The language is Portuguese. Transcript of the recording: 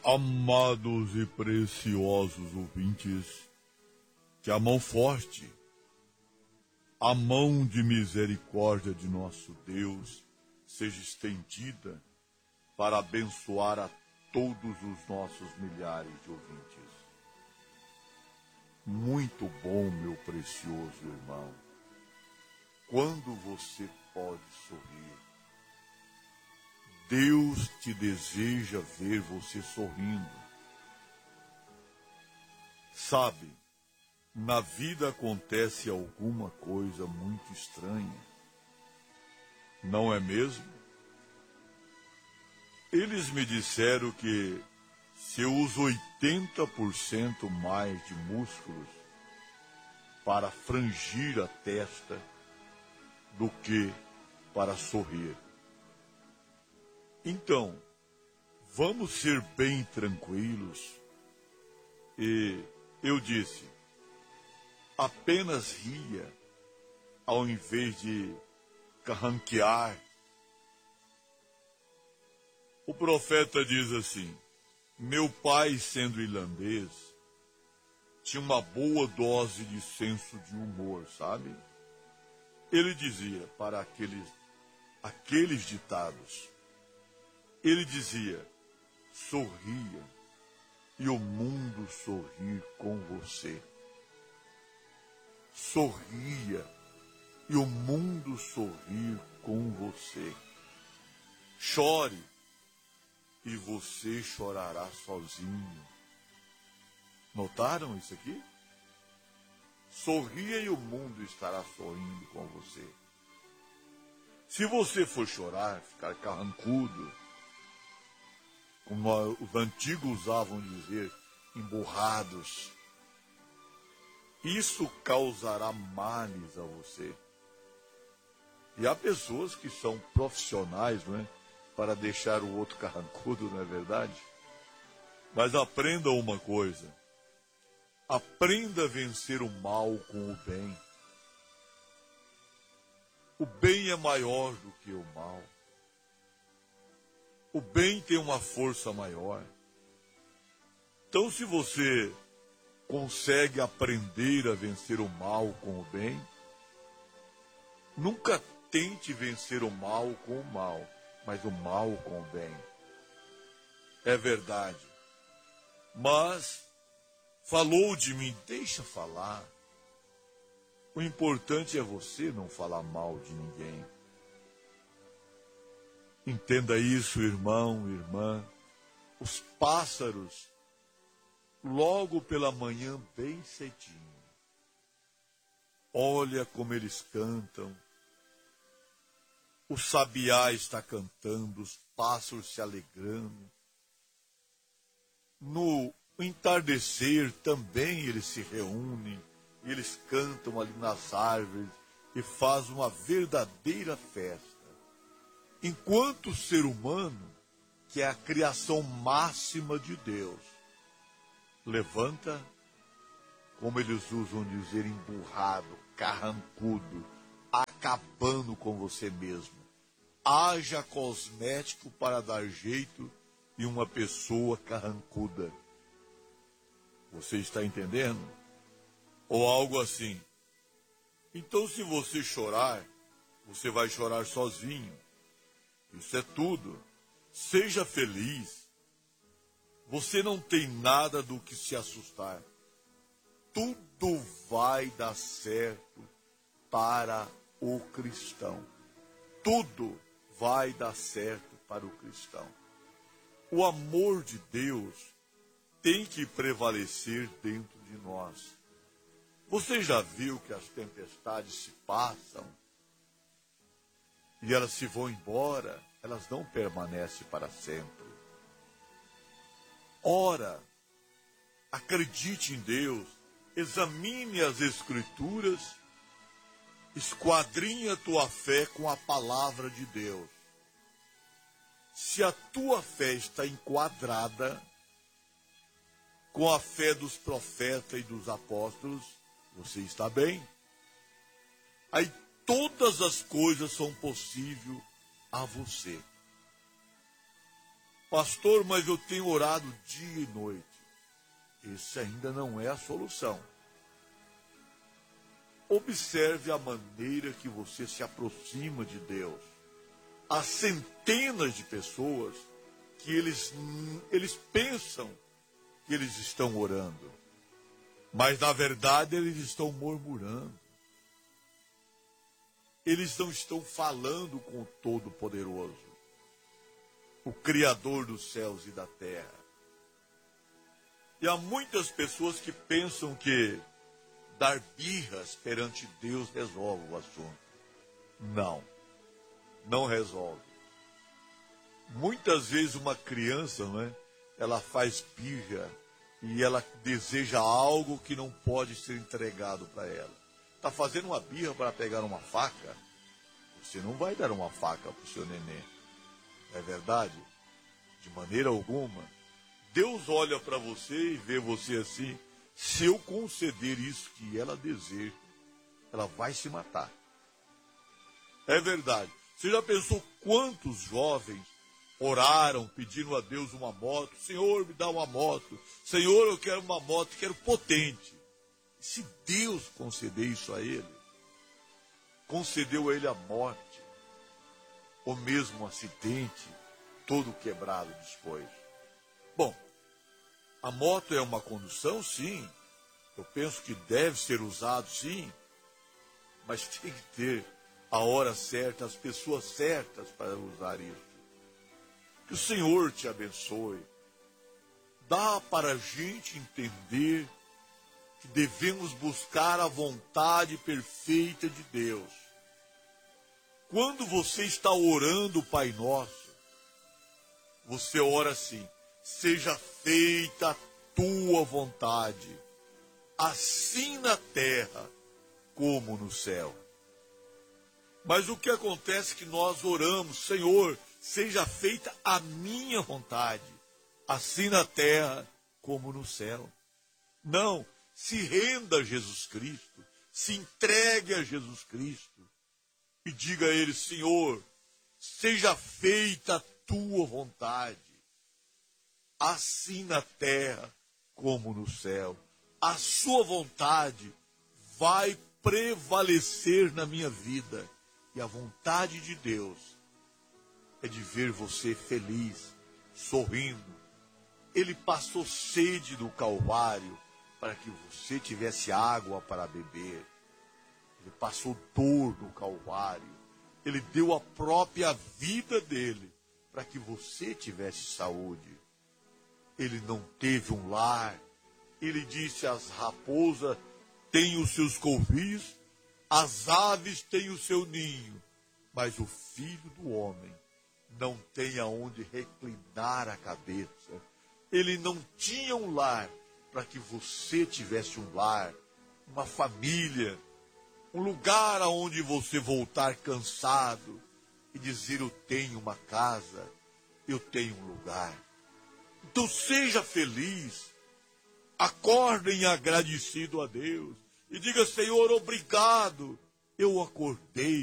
Amados e preciosos ouvintes, que a mão forte, a mão de misericórdia de nosso Deus seja estendida para abençoar a todos os nossos milhares de ouvintes. Muito bom, meu precioso irmão, quando você pode sorrir. Deus te deseja ver você sorrindo. Sabe, na vida acontece alguma coisa muito estranha, não é mesmo? Eles me disseram que se eu uso 80% mais de músculos para frangir a testa do que para sorrir. Então, vamos ser bem tranquilos. E eu disse, apenas ria, ao invés de carranquear. O profeta diz assim, meu pai, sendo irlandês, tinha uma boa dose de senso de humor, sabe? Ele dizia para aqueles ditados, ele dizia, sorria e o mundo sorrir com você. Sorria e o mundo sorrir com você. Chore e você chorará sozinho. Notaram isso aqui? Sorria e o mundo estará sorrindo com você. Se você for chorar, ficar carrancudo, como os antigos usavam dizer, emburrados, isso causará males a você. E há pessoas que são profissionais, não é? Para deixar o outro carrancudo, não é verdade? Mas aprenda uma coisa. Aprenda a vencer o mal com o bem. O bem é maior do que o mal. O bem tem uma força maior. Então, se você consegue aprender a vencer o mal com o bem, nunca tente vencer o mal com o mal, mas o mal com o bem. É verdade. Mas falou de mim, deixa falar. O importante é você não falar mal de ninguém. Entenda isso, irmão, irmã. Os pássaros, logo pela manhã, bem cedinho, olha como eles cantam. O sabiá está cantando, os pássaros se alegrando. No entardecer também eles se reúnem, eles cantam ali nas árvores e fazem uma verdadeira festa. Enquanto o ser humano, que é a criação máxima de Deus, levanta, como eles usam dizer, emburrado, carrancudo, acabando com você mesmo. Haja cosmético para dar jeito em uma pessoa carrancuda. Você está entendendo? Ou algo assim. Então, se você chorar, você vai chorar sozinho. Isso é tudo. Seja feliz. Você não tem nada do que se assustar. Tudo vai dar certo para o cristão. Tudo vai dar certo para o cristão. O amor de Deus tem que prevalecer dentro de nós. Você já viu que as tempestades se passam e elas se vão embora, elas não permanecem para sempre. Ora, acredite em Deus, examine as Escrituras, esquadrinha a tua fé com a palavra de Deus. Se a tua fé está enquadrada com a fé dos profetas e dos apóstolos, você está bem. Aí todas as coisas são possíveis a você. Pastor, mas eu tenho orado dia e noite. Esse ainda não é a solução. Observe a maneira que você se aproxima de Deus. Há centenas de pessoas que eles pensam que eles estão orando, mas na verdade eles estão murmurando. Eles não estão falando com o Todo-Poderoso, o Criador dos céus e da terra. E há muitas pessoas que pensam que dar birras perante Deus resolve o assunto. Não, não resolve. Muitas vezes uma criança, ela faz birra e ela deseja algo que não pode ser entregado para ela. Está fazendo uma birra para pegar uma faca? Você não vai dar uma faca para o seu neném. Não é verdade? De maneira alguma. Deus olha para você e vê você assim. Se eu conceder isso que ela deseja, ela vai se matar. É verdade. Você já pensou quantos jovens oraram pedindo a Deus uma moto? Senhor, me dá uma moto. Senhor, eu quero uma moto, quero potente. E se Deus conceder isso a ele, concedeu a ele a morte, ou mesmo um acidente, todo quebrado depois. Bom, a moto é uma condução, sim. Eu penso que deve ser usado, sim. Mas tem que ter a hora certa, as pessoas certas para usar isso. Que o Senhor te abençoe. Dá para a gente entender que devemos buscar a vontade perfeita de Deus. Quando você está orando o Pai Nosso, você ora assim: seja feita a tua vontade, assim na terra como no céu. Mas o que acontece é que nós oramos: Senhor, seja feita a minha vontade, assim na terra como no céu. Não, se renda a Jesus Cristo, se entregue a Jesus Cristo e diga a Ele: Senhor, seja feita a tua vontade, assim na terra como no céu. A sua vontade vai prevalecer na minha vida. E a vontade de Deus é de ver você feliz, sorrindo. Ele passou sede no Calvário para que você tivesse água para beber. Ele passou dor no Calvário. Ele deu a própria vida dele para que você tivesse saúde. Ele não teve um lar. Ele disse: as raposas têm os seus covis, as aves têm o seu ninho, mas o Filho do Homem não tem aonde reclinar a cabeça. Ele não tinha um lar para que você tivesse um lar, uma família, um lugar aonde você voltar cansado e dizer: eu tenho uma casa, eu tenho um lugar. Então seja feliz, acordem agradecido a Deus e diga: Senhor, obrigado, eu acordei